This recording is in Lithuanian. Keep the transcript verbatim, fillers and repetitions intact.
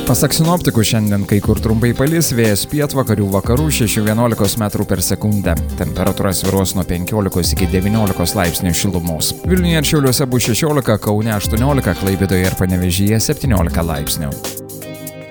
Pasak sinoptikų šiandien kai kur trumpai palis, vėjas pietvakarių vakarų šeši vienuolika metrų per sekundę. Temperatūra svyruos nuo penkiolikos iki devyniolikos laipsnių šilumos. Vilniuje ir Šiauliuose bus šešiolika, Kaune aštuoniolika, Klaipėdoje ir Panevėžyje septyniolika laipsnių.